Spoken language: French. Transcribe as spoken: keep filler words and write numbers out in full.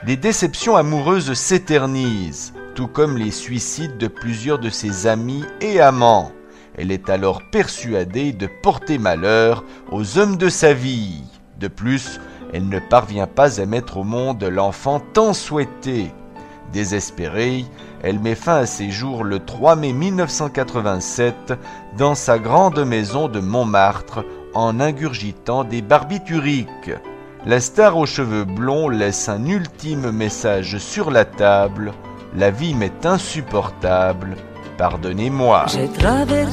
Les déceptions amoureuses s'éternisent, tout comme les suicides de plusieurs de ses amis et amants. Elle est alors persuadée de porter malheur aux hommes de sa vie. De plus, elle ne parvient pas à mettre au monde l'enfant tant souhaité. Désespérée, elle met fin à ses jours le trois mai mille neuf cent quatre-vingt-sept dans sa grande maison de Montmartre en ingurgitant des barbituriques. La star aux cheveux blonds laisse un ultime message sur la table. La vie m'est insupportable, pardonnez-moi. J'ai traversé